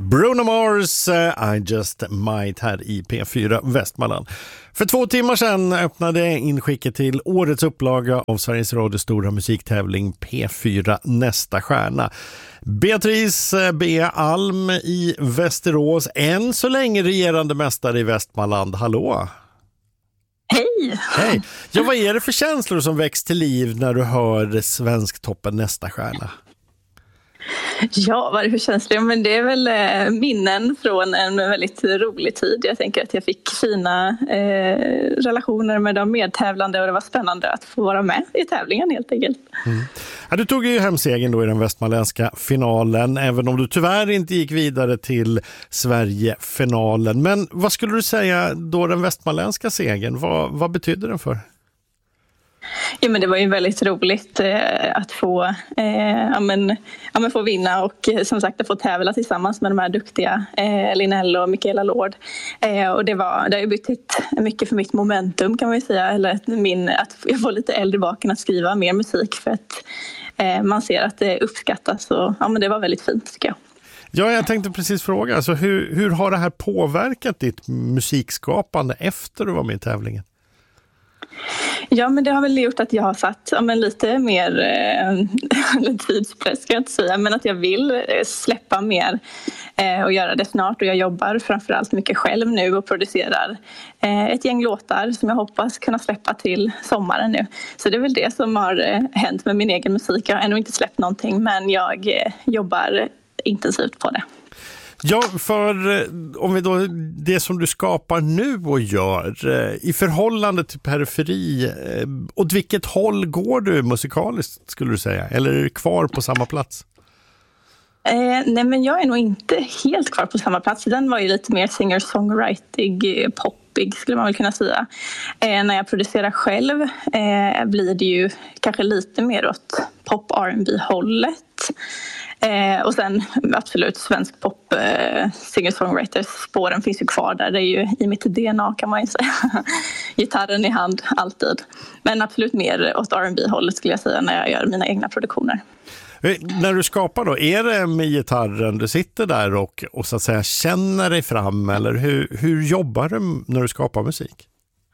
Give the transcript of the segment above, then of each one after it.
Bruno Mars, I just might här i P4 Västmanland. För 2 timmar sedan öppnade inskicket till årets upplaga av Sveriges Radios stora musiktävling P4 Nästa Stjärna. Beatrice B. Alm i Västerås, än så länge regerande mästare i Västmanland. Hallå! Hej! Hej! Ja, vad är det för känslor som väcks till liv när du hör Svensktoppen Nästa Stjärna? Ja, vad är det för känslor? Men det är väl minnen från en väldigt rolig tid. Jag tänker att jag fick fina relationer med de medtävlande och det var spännande att få vara med i tävlingen helt enkelt. Mm. Ja, du tog ju hem segern då i den västmanländska finalen, även om du tyvärr inte gick vidare till Sverige-finalen. Men vad skulle du säga då den västmanländska segern? Vad betyder den för? Ja, men det var ju väldigt roligt att få, få vinna och som sagt att få tävla tillsammans med de här duktiga Linell och Michaela Lord. Och det har ju betytt mycket för mitt momentum kan man ju säga, eller att jag får lite äldre baken att skriva mer musik för att man ser att det uppskattas och men det var väldigt fint tycker jag. Ja, jag tänkte precis fråga, alltså, hur har det här påverkat ditt musikskapande efter du var med i tävlingen? Ja, men det har väl gjort att jag har satt lite mer tidspress ska jag inte säga, men att jag vill släppa mer och göra det snart. Och jag jobbar framförallt mycket själv nu och producerar ett gäng låtar som jag hoppas kunna släppa till sommaren nu. Så det är väl det som har hänt med min egen musik. Jag har ännu inte släppt någonting, men jag jobbar intensivt på det. Ja, för om vi då, det som du skapar nu och gör i förhållande till periferi, åt vilket håll går du musikaliskt skulle du säga? Eller är du kvar på samma plats? Nej, men jag är nog inte helt kvar på samma plats. Den var ju lite mer singer-songwriting, poppig skulle man väl kunna säga. När jag producerar själv blir det ju kanske lite mer åt pop-R&B-hållet. Och sen absolut svensk pop singer-songwriter-spåren finns ju kvar där. Det är ju i mitt DNA kan man ju säga. Gitarren i hand alltid. Men absolut mer åt R&B-hållet skulle jag säga när jag gör mina egna produktioner. När du skapar då, är det med gitarren du sitter där och så att säga känner dig fram, eller hur jobbar du när du skapar musik?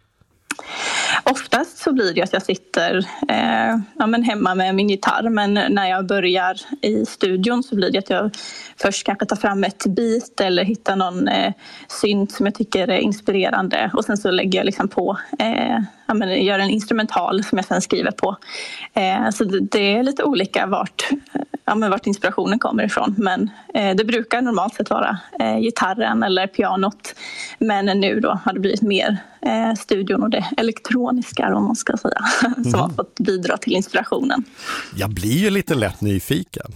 Oftast så blir det att jag sitter hemma med min gitarr, men när jag börjar i studion så blir det att jag först kanske tar fram ett beat eller hittar någon synt som jag tycker är inspirerande och sen så lägger jag liksom på, gör en instrumental som jag sen skriver på. Så det är lite olika vart inspirationen kommer ifrån, men det brukar normalt sett vara gitarren eller pianot, men nu då har det blivit mer studion och det elektroniska om man ska säga som har fått bidra till inspirationen. Jag blir ju lite lätt nyfiken.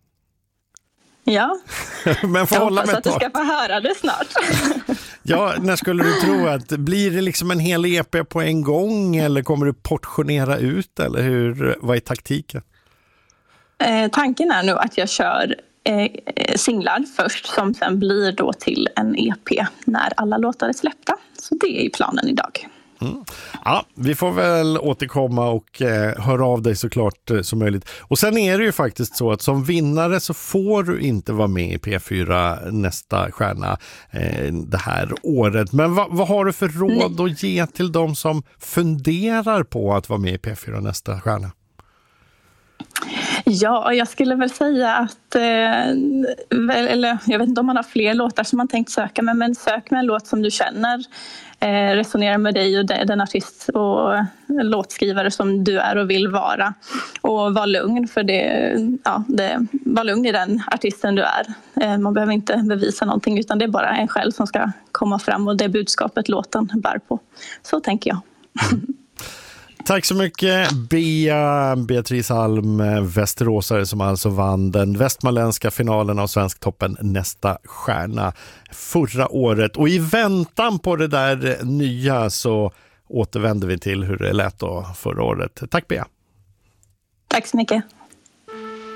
Ja, men jag hoppas att du ska få höra det snart. Ja, när skulle du tro att blir det liksom en hel EP på en gång eller kommer du portionera ut eller vad är taktiken? Tanken är nu att jag kör singlar först som sen blir då till en EP när alla låtar är släppta. Så det är ju planen idag. Mm. Ja, vi får väl återkomma och höra av dig såklart som möjligt. Och sen är det ju faktiskt så att som vinnare så får du inte vara med i P4 Nästa Stjärna det här året. Men vad har du för råd att ge till de som funderar på att vara med i P4 Nästa Stjärna? Ja, jag skulle väl säga att, eller jag vet inte om man har fler låtar som man tänkt söka med, men sök med en låt som du känner, resonera med dig och den artist och låtskrivare som du är och vill vara. Och var lugn för var lugn i den artisten du är. Man behöver inte bevisa någonting utan det är bara en själv som ska komma fram och det budskapet låten bär på. Så tänker jag. Tack så mycket Beatrice Alm, västeråsare som alltså vann den västmanländska finalen av Svensktoppen Nästa Stjärna förra året. Och i väntan på det där nya så återvänder vi till hur det lät då förra året. Tack Bea. Tack så mycket.